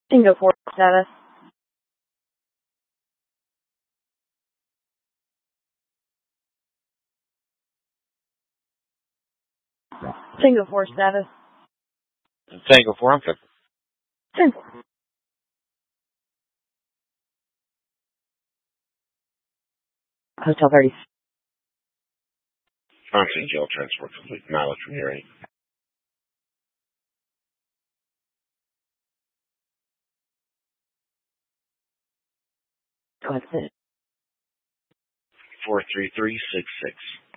Tango 4 status. Tango 4 status. Tango 4, I'm good. 10. Hotel 30. Honestly, jail transport complete. Mileage from here 8. Go ahead, sit. 43366.